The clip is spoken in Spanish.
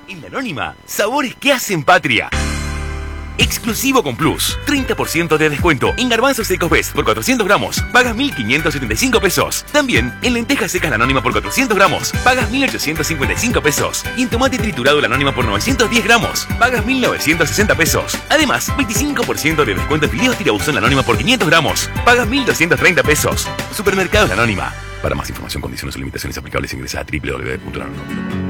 En la Anónima, sabores que hacen patria. Exclusivo con Plus, 30% de descuento en garbanzos secos Best por 400 gramos, pagas 1.575 pesos. También en lentejas secas La Anónima por 400 gramos, pagas 1.855 pesos. Y en tomate triturado La Anónima por 910 gramos, pagas 1.960 pesos. Además, 25% de descuento en fideos tirabuzón La Anónima por 500 gramos, pagas 1.230 pesos. Supermercados La Anónima. Para más información, condiciones o limitaciones aplicables ingresa a www.lanónima.com.